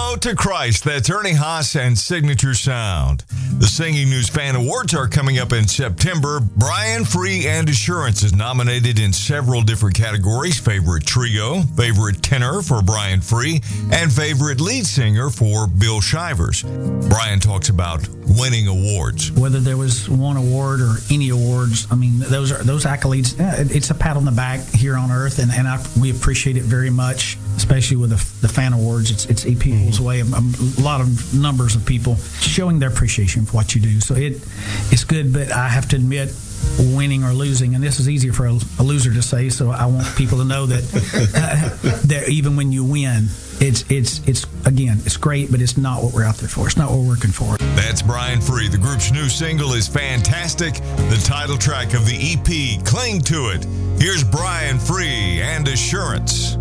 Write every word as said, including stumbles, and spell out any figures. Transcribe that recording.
Hello to Christ. That's Ernie Haas and Signature Sound. The Singing News Fan Awards are coming up in September. Brian Free and Assurance is nominated in several different categories. Favorite Trio, Favorite Tenor for Brian Free, and Favorite Lead Singer for Bill Shivers. Brian talks about winning awards. Whether there was one award or any awards, I mean, those are those accolades, it's a pat on the back here on earth, and, and I, we appreciate it very much, especially with the, the fan awards. It's it's people's mm-hmm. way of a lot of numbers of people showing their appreciation for what you do. So it it's good, but I have to admit, winning or losing, and this is easier for a, a loser to say, so I want people to know that uh, that even when you win, it's it's it's again, it's great, but it's not what we're out there for. It's not what we're working for. That's Brian Free. The group's new single is fantastic. The title track of the E P, Cling to It. Here's Brian Free and Assurance.